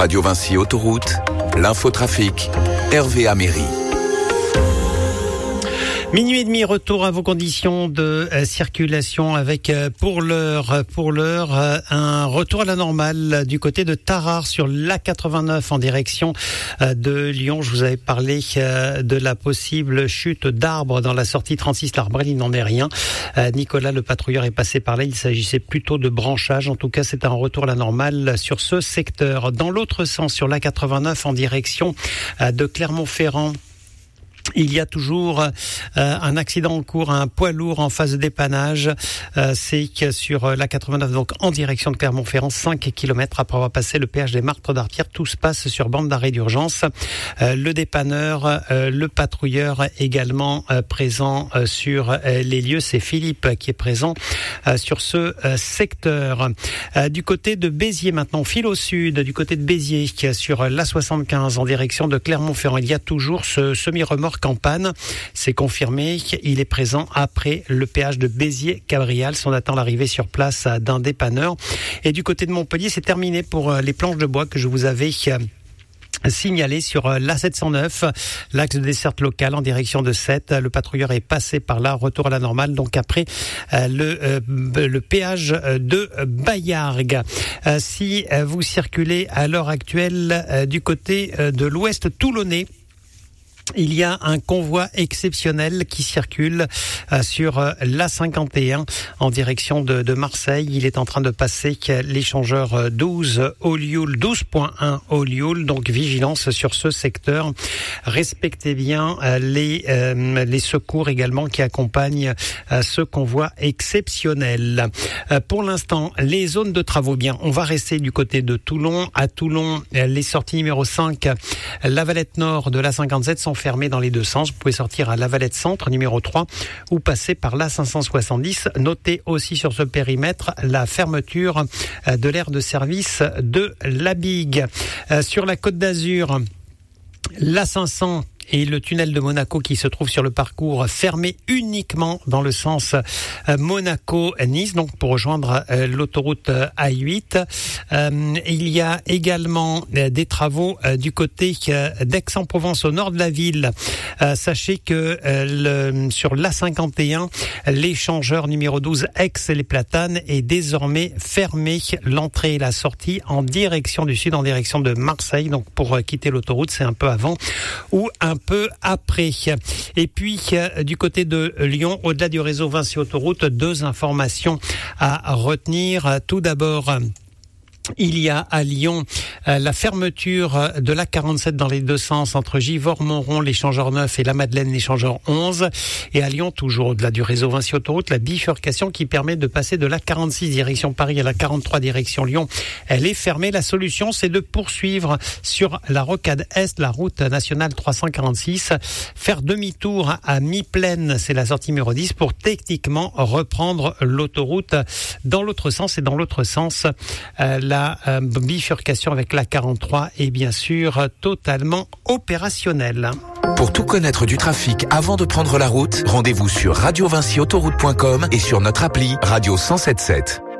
Radio Vinci Autoroute, l'infotrafic, Hervé Améry. Minuit et demi, retour à vos conditions de circulation avec pour l'heure un retour à la normale du côté de Tarare sur l'A89 en direction de Lyon. Je vous avais parlé de la possible chute d'arbres dans la sortie 36 l'Arbrel, il n'en est rien. Nicolas, le patrouilleur, est passé par là. Il s'agissait plutôt de branchage. En tout cas, c'est un retour à la normale sur ce secteur. Dans l'autre sens, sur l'A89 en direction de Clermont-Ferrand, il y a toujours un accident en cours, un poids lourd en phase de dépannage. C'est sur la 89, donc en direction de Clermont-Ferrand, 5 km après avoir passé le péage des Martres d'Arpières. Tout se passe sur bande d'arrêt d'urgence. Le dépanneur, le patrouilleur également présent sur les lieux. C'est Philippe qui est présent sur ce secteur. Du côté de Béziers maintenant, on file au sud, du côté de Béziers, sur l'A75 en direction de Clermont-Ferrand. Il y a toujours ce semi-remorque en panne, c'est confirmé. Il est présent après le péage de Béziers-Cabrial. On attend l'arrivée sur place d'un dépanneur. Et du côté de Montpellier, c'est terminé pour les planches de bois que je vous avais signalé sur l'A709, l'axe de desserte locale en direction de Sète. Le patrouilleur est passé par là, retour à la normale, donc après le péage de Baillargues. Si vous circulez à l'heure actuelle du côté de l'ouest toulonnais, il y a un convoi exceptionnel qui circule sur l'A51 en direction de Marseille. Il est en train de passer l'échangeur 12 Olioul, 12.1 Olioul. Donc vigilance sur ce secteur. Respectez bien les secours également qui accompagnent ce convoi exceptionnel. Pour l'instant, les zones de travaux, bien, on va rester du côté de Toulon. À Toulon, les sorties numéro 5, la Valette Nord de l'A57 sont fermées dans les deux sens. Vous pouvez sortir à la Valette Centre, numéro 3, ou passer par l'A570. Notez aussi sur ce périmètre la fermeture de l'aire de service de la Bigue. Sur la Côte d'Azur, l'A500 et le tunnel de Monaco qui se trouve sur le parcours fermé uniquement dans le sens Monaco-Nice, donc pour rejoindre l'autoroute A8. Il y a également des travaux du côté d'Aix-en-Provence au nord de la ville. Sachez que sur l'A51, l'échangeur numéro 12 Aix-les-Platanes est désormais fermé. L'entrée et la sortie en direction du sud, en direction de Marseille. Donc pour quitter l'autoroute, c'est un peu avant ou un peu après. Et puis du côté de Lyon, au-delà du réseau Vinci Autoroute, deux informations à retenir. Tout d'abord, il y a à Lyon la fermeture de l'A47 dans les deux sens entre Givors-Montron, l'échangeur 9 et la Madeleine, l'échangeur 11. Et à Lyon, toujours au-delà du réseau Vinci Autoroute, la bifurcation qui permet de passer de l'A46 direction Paris à l'A43 direction Lyon, elle est fermée. La solution, c'est de poursuivre sur la rocade Est, la route nationale 346, faire demi-tour à mi-plaine, c'est la sortie numéro 10, pour techniquement reprendre l'autoroute dans l'autre sens. Et dans l'autre sens, la bifurcation avec la 43 est bien sûr totalement opérationnelle. Pour tout connaître du trafic avant de prendre la route, rendez-vous sur radiovinciautoroute.com et sur notre appli Radio 107.7.